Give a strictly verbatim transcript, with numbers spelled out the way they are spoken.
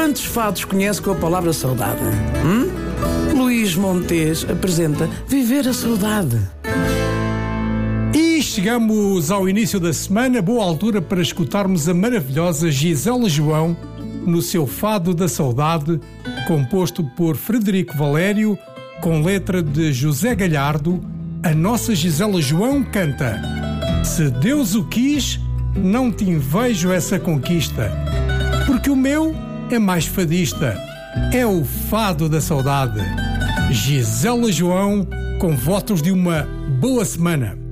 quantos fados conhece com a palavra saudade? Hum? Luís Montes apresenta Viver a Saudade. E chegamos ao início da semana, boa altura para escutarmos a maravilhosa Gisela João no seu Fado da Saudade, composto por Frederico Valério, com letra de José Galhardo. A nossa Gisela João canta: Se Deus o quis, não te invejo essa conquista, porque o meu é mais fadista, é o Fado da Saudade. Gisela João, com votos de uma boa semana.